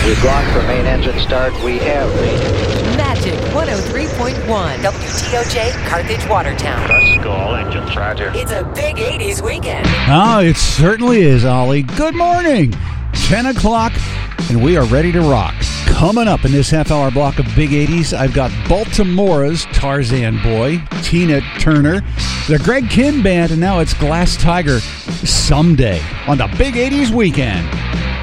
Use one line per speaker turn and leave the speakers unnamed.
We've gone for main engine start. We have
Magic 103.1 WTOJ Carthage Watertown.
Let's go, all engines. Roger.
It's a big 80s weekend.
Oh, it certainly is, Ollie. Good morning. 10 o'clock, and we are ready to rock. Coming up in this half-hour block of Big 80s, I've got Baltimora's Tarzan Boy, Tina Turner, the Greg Kihn Band, and now it's Glass Tiger, Someday on the Big 80s Weekend.